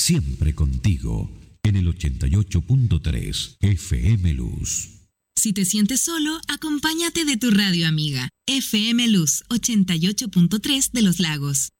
siempre contigo, en el 88.3 FM Luz. Si te sientes solo, acompáñate de tu radio amiga, FM Luz 88.3 de Los Lagos.